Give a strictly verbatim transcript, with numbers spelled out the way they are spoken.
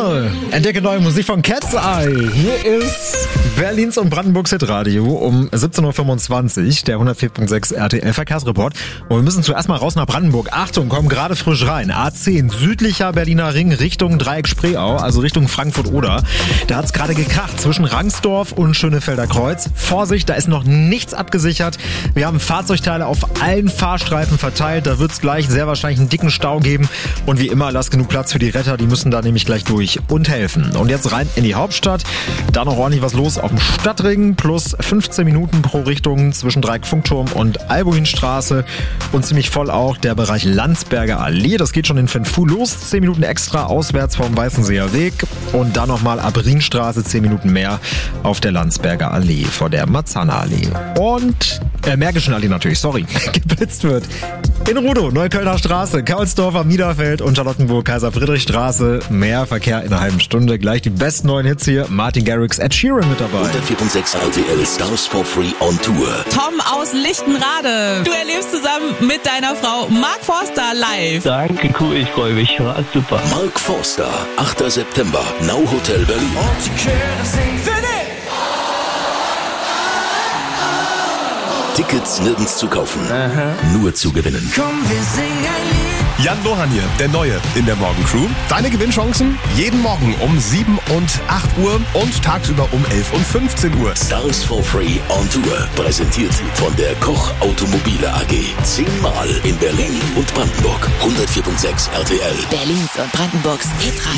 Sonne. Entdecke neue Musik von Cat's Eye. Hier ist Berlins und Brandenburgs Hitradio um siebzehn Uhr fünfundzwanzig, der hundertvier Komma sechs R T L Verkehrsreport. Und wir müssen zuerst mal raus nach Brandenburg. Achtung, kommen gerade frisch rein. A zehn, südlicher Berliner Ring Richtung Dreieck-Spreeau, also Richtung Frankfurt-Oder. Da hat's gerade gekracht zwischen Rangsdorf und Schönefelder Kreuz. Vorsicht, da ist noch nichts abgesichert. Wir haben Fahrzeugteile auf allen Fahrstreifen verteilt. Da wird's gleich sehr wahrscheinlich einen dicken Stau geben. Und wie immer, lasst genug Platz für die Retter. Die müssen da nämlich gleich durch und helfen. Und jetzt rein in die Hauptstadt. Da noch ordentlich was los auf dem Stadtring. Plus fünfzehn Minuten pro Richtung zwischen Dreieck-Funkturm und Albuinstraße. Und ziemlich voll auch der Bereich Landsberger Allee. Das geht schon in Fenfu los. zehn Minuten extra auswärts vom Weißenseer Weg. Und dann nochmal ab Rienstraße zehn Minuten mehr auf der Landsberger Allee vor der Marzahner Allee. Und äh, Märkischen Allee natürlich, sorry, geblitzt wird. In Rudow, Neuköllner Straße, Kaulsdorfer, Miederfeld und Charlottenburg, Kaiser-Friedrich-Straße. Mehr Verkehr in einer halben Stunde. Gleich die besten neuen Hits hier. Martin Garrix, Ed Sheeran mit dabei. hundertvier Komma sechs R T L Stars for Free on Tour. Tom aus Lichtenrade. Du erlebst zusammen mit deiner Frau Mark Forster live. Danke, cool, ich freue mich. War super. Mark Forster, achter September, Now Hotel Berlin. Tickets nirgends zu kaufen, Aha. nur zu gewinnen. Komm, wir singen ein Lied. Jan Lohan hier, der Neue in der Morgencrew. Deine Gewinnchancen jeden Morgen um sieben und acht Uhr und tagsüber um elf und fünfzehn Uhr. Stars for Free on Tour, präsentiert von der Koch Automobile A G. Zehnmal in Berlin und Brandenburg. hundertvier Komma sechs R T L. Berlins und Brandenburgs Hitradio.